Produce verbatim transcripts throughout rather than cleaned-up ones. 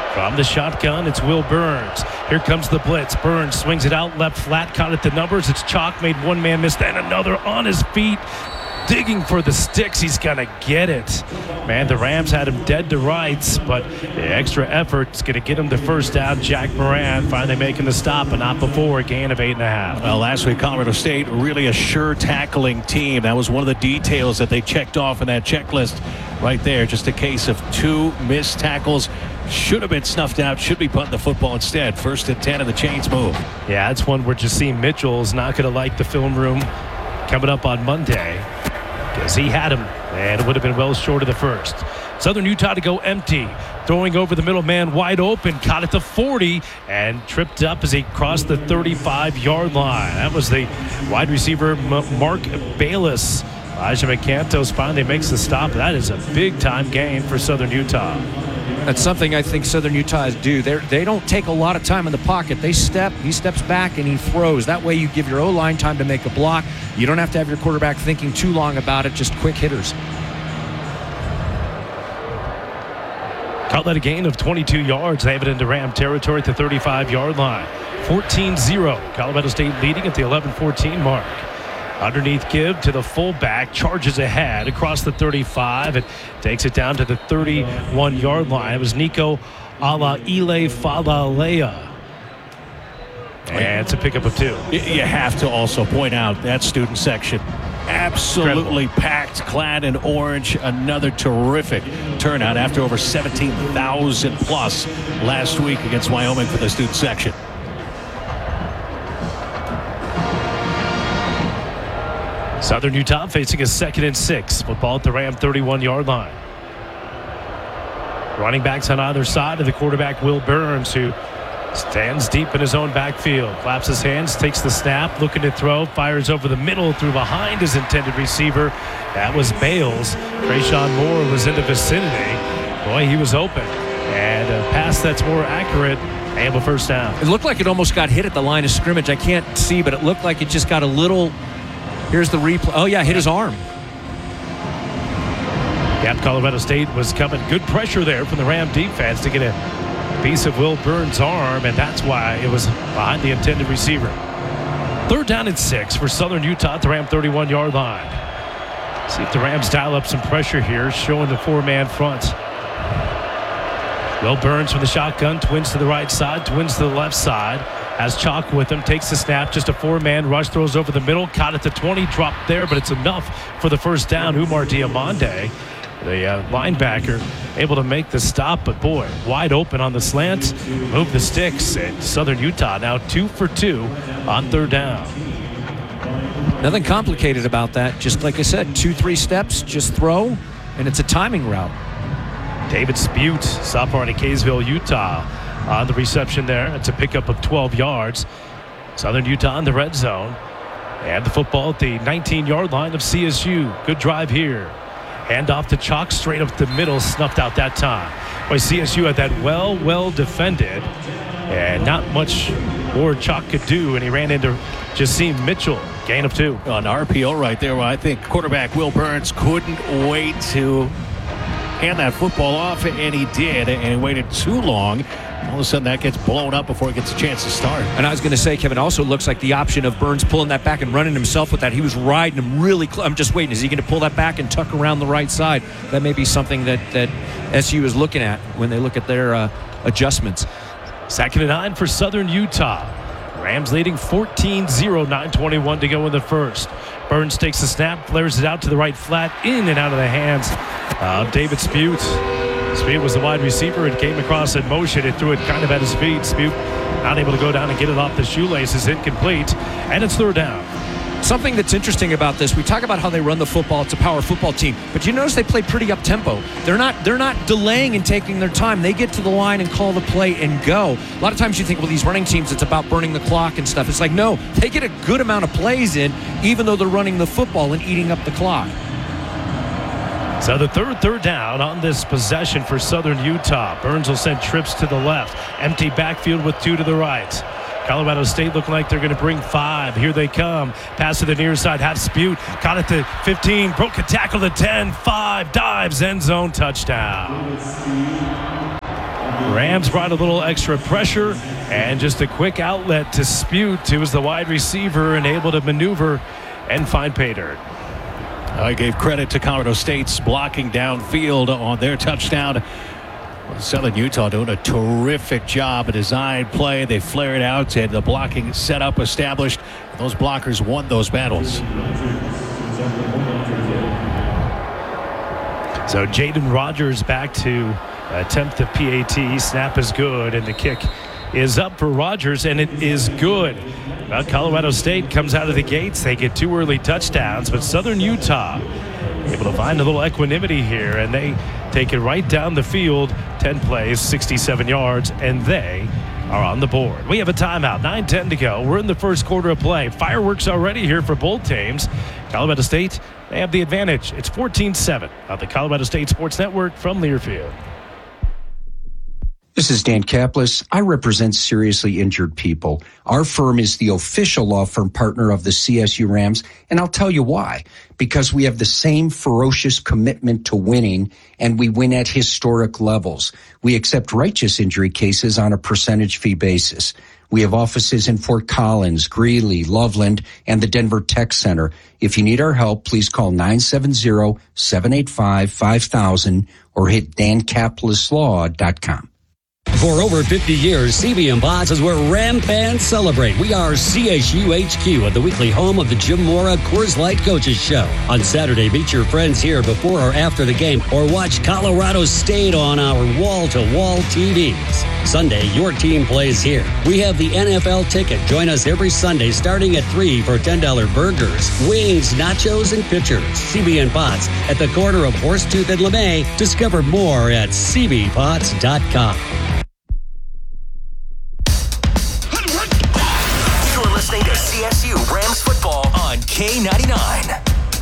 From the shotgun, it's Will Burns. Here comes the blitz. Burns swings it out left flat, caught at the numbers. It's Chalk, made one man miss, then another on his feet. Digging for the sticks. He's going to get it. Man, the Rams had him dead to rights, but the extra effort's going to get him the first down. Jack Moran finally making the stop, but not before. A gain of eight and a half. Well, last week, Colorado State, really a sure tackling team. That was one of the details that they checked off in that checklist right there. Just a case of two missed tackles. Should have been snuffed out. Should be punting the football instead. First and ten, and the chains move. Yeah, that's one where Jasim Mitchell's not going to like the film room coming up on Monday, because he had him, and it would have been well short of the first. Southern Utah to go empty. Throwing over the middle, man wide open. Caught at the forty and tripped up as he crossed the thirty-five-yard line. That was the wide receiver, M- Mark Bayless. Elijah McCantos finally makes the stop. That is a big-time gain for Southern Utah. That's something I think Southern Utah do. They're, they don't take a lot of time in the pocket. They step, he steps back, and he throws. That way you give your O-line time to make a block. You don't have to have your quarterback thinking too long about it, just quick hitters. Caught a gain of twenty-two yards. They have it into Ram territory at the thirty-five-yard line. fourteen zero. Colorado State leading at the eleven fourteen mark. Underneath give to the fullback, charges ahead across the thirty-five and takes it down to the thirty-one-yard line. It was Nico Alaile-Falalea. And it's a pickup of two. You have to also point out that student section. Absolutely Incredible. Packed, clad in orange. Another terrific turnout after over seventeen thousand plus last week against Wyoming for the student section. Southern Utah facing a second and six. Football at the Ram thirty-one-yard line. Running backs on either side of the quarterback, Will Burns, who stands deep in his own backfield. Claps his hands, takes the snap, looking to throw, fires over the middle, through behind his intended receiver. That was Bales. Trayshawn Moore was in the vicinity. Boy, he was open. And a pass that's more accurate, and a first down. It looked like it almost got hit at the line of scrimmage. I can't see, but it looked like it just got a little... Here's the replay. Oh, yeah, hit his arm. Yeah, Colorado State was coming. Good pressure there from the Ram defense to get a piece of Will Burns' arm, and that's why it was behind the intended receiver. Third down and six for Southern Utah at the Ram thirty-one-yard line. See if the Rams dial up some pressure here, showing the four-man front. Will Burns from the shotgun, twins to the right side, twins to the left side. Has Chalk with him, takes the snap, just a four-man rush, throws over the middle, caught at the twenty, dropped there, but it's enough for the first down. Umar Diamande, the uh, linebacker, able to make the stop, but boy, wide open on the slant, move the sticks, and Southern Utah now two for two on third down. Nothing complicated about that. Just like I said, two, three steps, just throw, and it's a timing route. David Spute, sophomore out of Kaysville, Utah, on the reception there. It's a pickup of twelve yards. Southern Utah in the red zone. And the football at the nineteen-yard line of C S U. Good drive here. Hand off to Chalk, straight up the middle, snuffed out that time. Boy, C S U had that well, well defended. And not much more Chalk could do, and he ran into Jasim Mitchell. Gain of two. An R P O right there. Well, I think quarterback Will Burns couldn't wait to hand that football off, and he did, and he waited too long. All of a sudden, that gets blown up before he gets a chance to start. And I was going to say, Kevin, also looks like the option of Burns pulling that back and running himself with that. He was riding him really close. I'm just waiting. Is he going to pull that back and tuck around the right side? That may be something that, that S U is looking at when they look at their uh, adjustments. Second and nine for Southern Utah. Rams leading fourteen zero, nine twenty-one to go in the first. Burns takes the snap, flares it out to the right flat, in and out of the hands of David Spute. Spute was the wide receiver and came across in motion and threw it kind of at his feet. Spute not able to go down and get it off the shoelaces, incomplete, and it's third down. Something that's interesting about this, we talk about how they run the football. It's a power football team, but you notice they play pretty up-tempo. They're not they're not delaying and taking their time. They get to the line and call the play and go. A lot of times you think, well, these running teams, it's about burning the clock and stuff. It's like, no, they get a good amount of plays in, even though they're running the football and eating up the clock. So the third third down on this possession for Southern Utah. Burns will send trips to the left. Empty backfield with two to the right. Colorado State looking like they're going to bring five. Here they come. Pass to the near side. Half Spute. Caught at the fifteen. Broke a tackle to ten. Five. Dives. End zone. Touchdown. Rams brought a little extra pressure and just a quick outlet to Spute, who was the wide receiver and able to maneuver and find pay dirt. I gave credit to Colorado State's blocking downfield on their touchdown. Southern Utah doing a terrific job, a design play. They flare it out and the blocking setup established. Those blockers won those battles. So Jaden Rogers back to attempt the P A T. Snap is good, and the kick is up for Rogers, and it is good. Well, Colorado State comes out of the gates. They get two early touchdowns, but Southern Utah able to find a little equanimity here, and they take it right down the field. ten plays, sixty-seven yards, and they are on the board. We have a timeout, nine ten to go. We're in the first quarter of play. Fireworks already here for both teams. Colorado State, they have the advantage. It's fourteen seven on the Colorado State Sports Network from Learfield. This is Dan Kaplis. I represent seriously injured people. Our firm is the official law firm partner of the C S U Rams, and I'll tell you why. Because we have the same ferocious commitment to winning, and we win at historic levels. We accept righteous injury cases on a percentage fee basis. We have offices in Fort Collins, Greeley, Loveland, and the Denver Tech Center. If you need our help, please call nine seven zero, seven eight five, five thousand or hit dan kaplis law dot com. For over fifty years, C B and Potts is where Ram fans celebrate. We are C S U H Q at the weekly home of the Jim Mora Coors Light Coaches Show. On Saturday, meet your friends here before or after the game, or watch Colorado State on our wall-to-wall T Vs. Sunday, your team plays here. We have the N F L ticket. Join us every Sunday starting at three for ten dollar burgers, wings, nachos, and pitchers. C B and Potts at the corner of Horsetooth and LeMay. Discover more at c b potts dot com. Listening to C S U Rams football on K ninety-nine.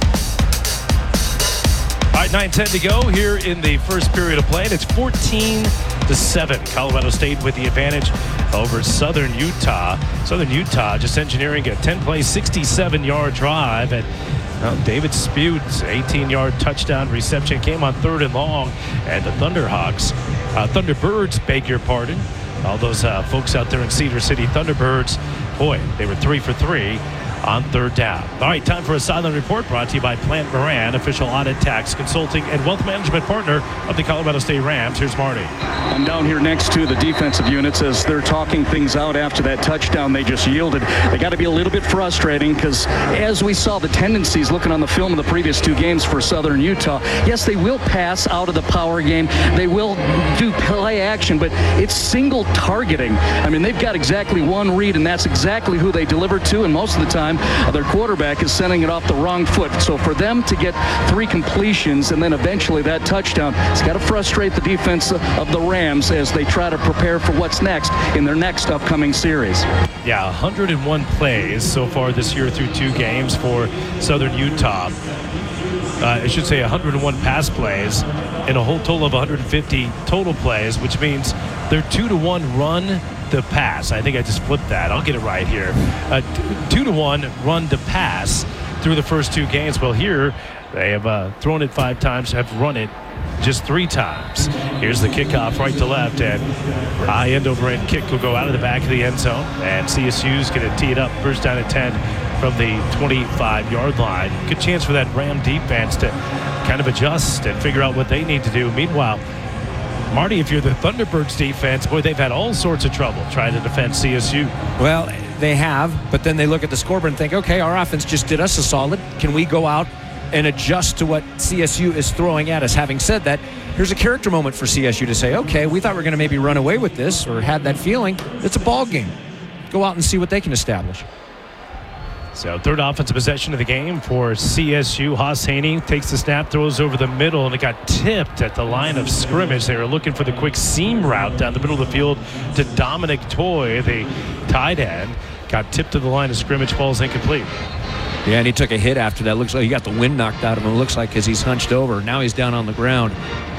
All right, nine ten to go here in the first period of play, and it's fourteen to seven. Colorado State with the advantage over Southern Utah. Southern Utah just engineering a ten-play, sixty-seven yard drive, and well, David Spute's eighteen yard touchdown reception came on third and long, and the Thunderhawks, uh, Thunderbirds, beg your pardon, all those uh, folks out there in Cedar City, Thunderbirds, boy, they were three for three on third down. All right, time for a Sideline Report brought to you by Plant Moran, official audit, tax, consulting, and wealth management partner of the Colorado State Rams. Here's Marty. I'm down here next to the defensive units as they're talking things out after that touchdown they just yielded. They got to be a little bit frustrating because as we saw the tendencies looking on the film of the previous two games for Southern Utah, yes, they will pass out of the power game. They will do play action, but it's single targeting. I mean, they've got exactly one read, and that's exactly who they deliver to, and most of the time their quarterback is sending it off the wrong foot. So for them to get three completions and then eventually that touchdown, it's got to frustrate the defense of the Rams as they try to prepare for what's next in their next upcoming series. Yeah, one hundred one plays so far this year through two games for Southern Utah. Uh, I should say one hundred one pass plays and a whole total of one hundred fifty total plays, which means they're two to one run to pass. I think I just flipped that. I'll get it right here. Uh, t- two to one run to pass through the first two games. Well, here they have uh, thrown it five times, have run it just three times. Here's the kickoff right to left, and high end over end kick will go out of the back of the end zone, and C S U's going to tee it up first down at ten from the twenty-five yard line. Good chance for that Ram defense to kind of adjust and figure out what they need to do. Meanwhile, Marty, if you're the Thunderbirds defense, boy, they've had all sorts of trouble trying to defend C S U. Well, they have, but then they look at the scoreboard and think, okay, our offense just did us a solid. Can we go out and adjust to what C S U is throwing at us? Having said that, here's a character moment for C S U to say, okay, we thought we were going to maybe run away with this or had that feeling. It's a ball game. Go out and see what they can establish. So third offensive possession of the game for C S U. Haas Haney takes the snap, throws over the middle, and it got tipped at the line of scrimmage. They were looking for the quick seam route down the middle of the field to Dominic Toy, the tight end. Got tipped to the line of scrimmage, falls incomplete. Yeah, and he took a hit after that. Looks like he got the wind knocked out of him. It looks like as he's hunched over. Now he's down on the ground.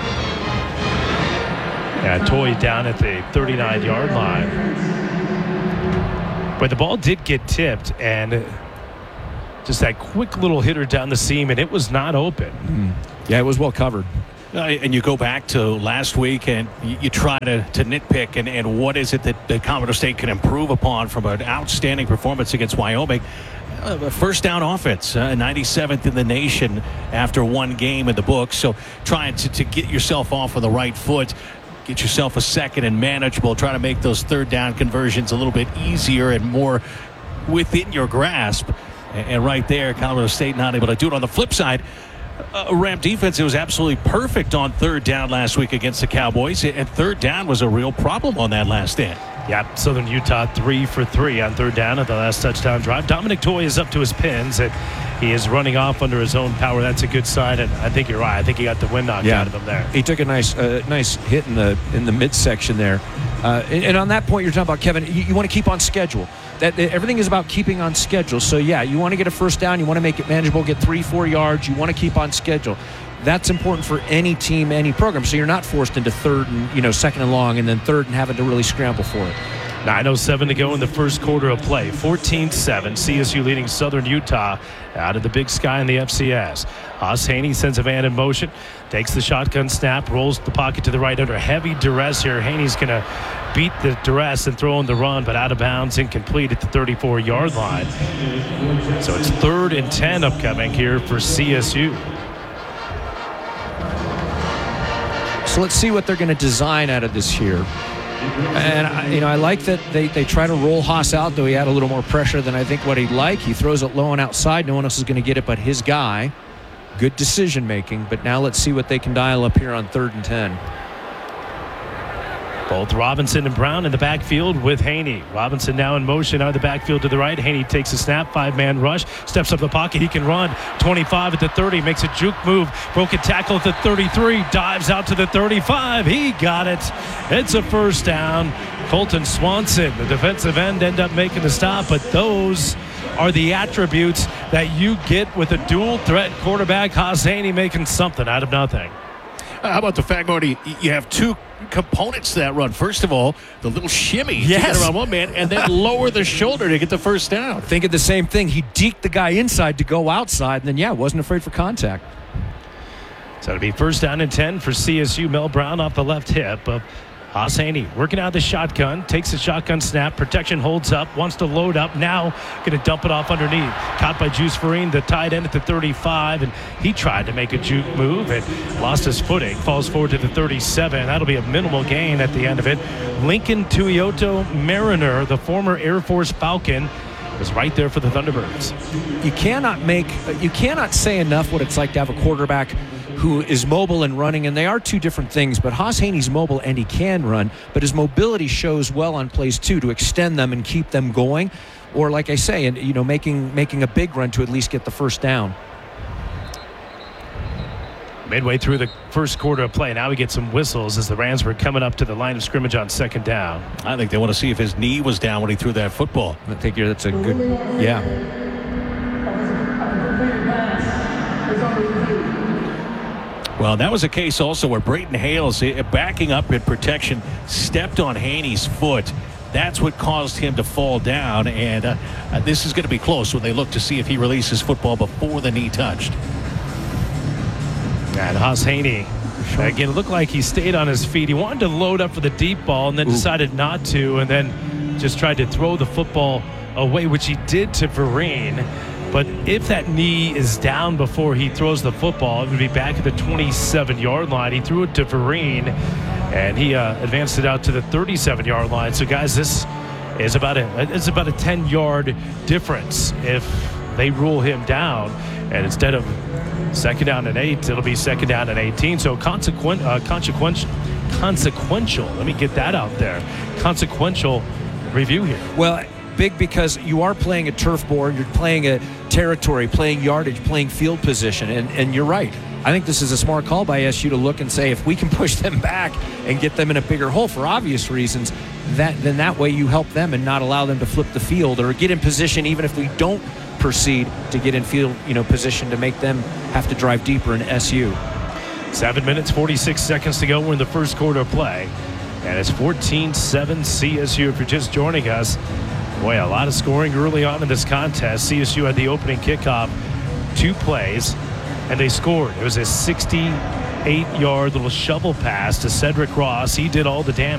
Yeah, Toy down at the thirty-nine yard line. But the ball did get tipped, and just that quick little hitter down the seam, and it was not open. Mm. Yeah, it was well covered. Uh, and you go back to last week and you, you try to, to nitpick and, and what is it that, that Colorado State can improve upon from an outstanding performance against Wyoming. Uh, first down offense, uh, ninety-seventh in the nation after one game in the books. So trying to, to get yourself off on the right foot, get yourself a second and manageable, try to make those third down conversions a little bit easier and more within your grasp. And, and right there, Colorado State not able to do it. On the flip side, Uh, Ram defense, it was absolutely perfect on third down last week against the Cowboys, and third down was a real problem on that last stand. Yeah, Southern Utah three for three on third down at the last touchdown drive. Dominic Toy is up to his pins, and he is running off under his own power. That's a good sign, and I think you're right. I think he got the wind knocked Yeah. out of him there. He took a nice, uh, nice hit in the in the midsection there. Uh, and, and on that point, you're talking about, Kevin, you, you want to keep on schedule. That everything is about keeping on schedule. So yeah, you want to get a first down, you want to make it manageable, get three, four yards. You want to keep on schedule. That's important for any team, any program. So you're not forced into third and you know second and long, and then third and having to really scramble for it. nine oh seven to go in the first quarter of play. fourteen seven. C S U leading Southern Utah out of the Big Sky in the F C S. Haas Haney sends a man in motion, takes the shotgun snap, rolls the pocket to the right under heavy duress here. Haney's going to beat the duress and throw in the run, but out of bounds, incomplete at the thirty-four-yard line. So it's third and ten upcoming here for C S U. So let's see what they're going to design out of this here. And, I, you know, I like that they, they try to roll Haas out, though he had a little more pressure than I think what he'd like. He throws it low and outside. No one else is going to get it but his guy. Good decision-making, but now let's see what they can dial up here on third and ten. Both Robinson and Brown in the backfield with Haney. Robinson now in motion out of the backfield to the right. Haney takes a snap, five-man rush, steps up the pocket. He can run. twenty-five at the thirty, makes a juke move. Broken tackle at the thirty-three, dives out to the thirty-five. He got it. It's a first down. Colton Swanson, the defensive end, end up making the stop, but those are the attributes that you get with a dual-threat quarterback. Haas Haney making something out of nothing. Uh, how about the fact, Marty, you have two components to that run. First of all, the little shimmy Yes. to get around one man, and then lower the shoulder to get the first down. Thinking the same thing. He deked the guy inside to go outside, and then, yeah, wasn't afraid for contact. So it'll be first down and ten for C S U. Mel Brown off the left hip of Haas Haney, working out the shotgun, takes the shotgun snap, protection holds up, wants to load up, now going to dump it off underneath. Caught by Juice Farine, the tight end at the thirty-five, and he tried to make a juke move and lost his footing. Falls forward to the thirty-seven. That'll be a minimal gain at the end of it. Lincoln Tuiyoto Mariner, the former Air Force Falcon, was right there for the Thunderbirds. You cannot make, you cannot say enough what it's like to have a quarterback who is mobile and running, and they are two different things, but Haas Haney's mobile and he can run, but his mobility shows well on plays too, to extend them and keep them going, or like I say, and you know, making making a big run to at least get the first down. Midway through the first quarter of play, now we get some whistles as the Rams were coming up to the line of scrimmage on second down. I think they want to see if his knee was down when he threw that football. I think that's a good, yeah. Well, that was a case also where Brayton Hales, backing up in protection, stepped on Haney's foot. That's what caused him to fall down, and uh, uh, this is going to be close when they look to see if he releases football before the knee touched. And Haas Haney, again, looked like he stayed on his feet. He wanted to load up for the deep ball and then Ooh. decided not to, and then just tried to throw the football away, which he did to Vereen. But if that knee is down before he throws the football, it would be back at the twenty-seven-yard line. He threw it to Vereen, and he uh, advanced it out to the thirty-seven-yard line. So, guys, this is about a it's about a ten-yard difference if they rule him down. And instead of second down and eight, it'll be second down and eighteen. So consequent, uh, consequential, consequential. Let me get that out there. Consequential review here. Well, big because you are playing a turf board, you're playing a territory, playing yardage, playing field position, and, and you're right. I think this is a smart call by S U to look and say if we can push them back and get them in a bigger hole for obvious reasons, that then that way you help them and not allow them to flip the field or get in position even if we don't proceed to get in field, you know, position to make them have to drive deeper in S U. Seven minutes, forty-six seconds to go. We're in the first quarter of play. And it's fourteen seven C S U if you're just joining us. Boy, a lot of scoring early on in this contest. C S U had the opening kickoff, two plays, and they scored. It was a sixty-eight eight-yard little shovel pass to Cedric Ross. He did all the damage.